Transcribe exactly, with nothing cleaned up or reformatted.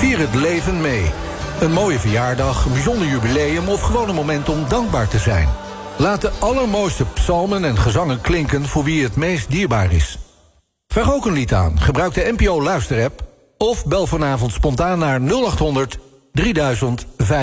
Vier het leven mee. Een mooie verjaardag, een bijzonder jubileum of gewoon een moment om dankbaar te zijn. Laat de allermooiste psalmen en gezangen klinken voor wie het meest dierbaar is. Vraag ook een lied aan, gebruik de N P O luisterapp of bel vanavond spontaan naar nul acht honderd drieduizend vijf.